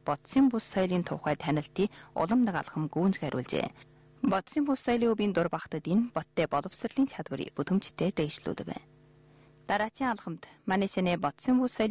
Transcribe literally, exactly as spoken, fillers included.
бодсын бус соёлын тухай танилтыг улам нэг алхам гүйцэтгэжээ. Бодсын бус соёлын өвийн дур багтад энэ боттой боловсролын чадварыг бүтээмжтэй дэвшлүүлдэг. Дараагийн алхамд Манайшаны бодсын бус соёлын